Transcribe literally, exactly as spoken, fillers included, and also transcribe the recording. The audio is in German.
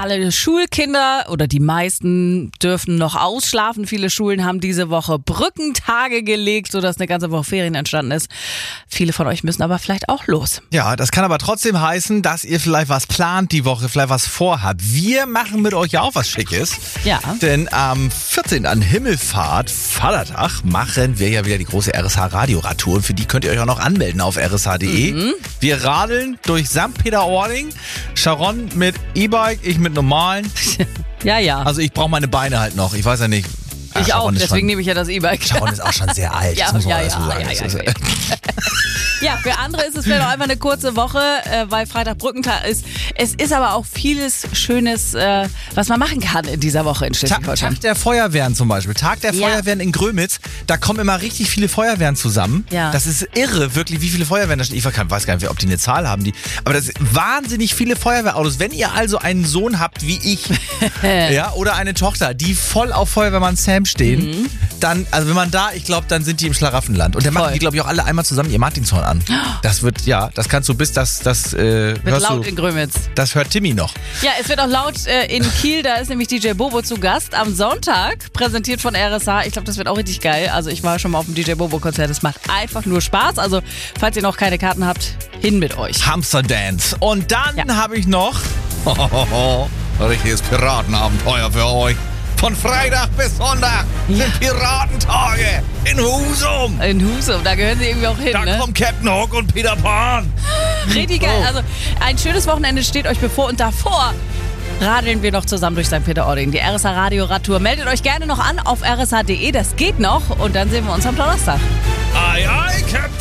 alle Schulkinder oder die meisten dürfen noch ausschlafen. Viele Schulen haben diese Woche Brückentage gelegt, sodass eine ganze Woche Ferien entstanden ist. Viele von euch müssen aber vielleicht auch los. Ja, das kann aber trotzdem heißen, dass ihr vielleicht was plant die Woche, vielleicht was vorhabt. Wir machen mit euch ja auch was Schickes. Ja. Denn am vierzehnten an Himmelfahrt, Vatertag, machen wir ja wieder die große R S H-Radio-Radtour. Und für die könnt ihr euch auch noch anmelden auf r s h punkt d e. Mhm. Wir radeln durch Sankt Peter-Ording. Sharon mit E-Bike, ich mit normalen. Ja, ja. Also ich brauche meine Beine halt noch. Ich weiß ja nicht. Ich Ach, auch, deswegen schon, nehme ich ja das E-Bike. Sharon ist auch schon sehr alt. Ja, das muss man ja, dazu ja, sagen. ja, Das ja, ist- ja. Ja, für andere ist es vielleicht auch einfach eine kurze Woche, äh, weil Freitag Brückentag ist. Es ist aber auch vieles Schönes, äh, was man machen kann in dieser Woche in Tag, Schleswig-Holstein. Tag der Feuerwehren zum Beispiel. Tag der Ja. Feuerwehren in Grömitz. Da kommen immer richtig viele Feuerwehren zusammen. Ja. Das ist irre, wirklich, wie viele Feuerwehren da stehen. Ich weiß gar nicht, ob die eine Zahl haben. Die, aber das sind wahnsinnig viele Feuerwehrautos. Wenn ihr also einen Sohn habt wie ich ja, oder eine Tochter, die voll auf Feuerwehrmann Sam stehen, Mhm. dann, also wenn man da, ich glaube, dann sind die im Schlaraffenland. Und der Voll. machen die, glaube ich, auch alle einmal zusammen ihr Martinshorn an. Das wird, ja, das kannst du bis das, das äh, Wird hörst laut du, in Grömitz. das hört Timmy noch. Ja, es wird auch laut äh, in Kiel, da ist nämlich D J Bobo zu Gast am Sonntag, präsentiert von R S H. Ich glaube, das wird auch richtig geil. Also ich war schon mal auf dem D J Bobo Konzert, es macht einfach nur Spaß. Also falls ihr noch keine Karten habt, hin mit euch. Hamster Dance. Und dann Ja. habe ich noch richtiges Piratenabenteuer für euch. Von Freitag bis Sonntag sind Piratentage in Husum. In Husum, da gehören sie irgendwie auch hin, Da ne? kommt Captain Hook und Peter Pan. Richtig geil. Oh. Also ein schönes Wochenende steht euch bevor und davor radeln wir noch zusammen durch Sankt Peter-Ording. Die R S H Radio Radtour. Meldet euch gerne noch an auf r s h punkt d e, das geht noch und dann sehen wir uns am Donnerstag. Ei, ei, Captain.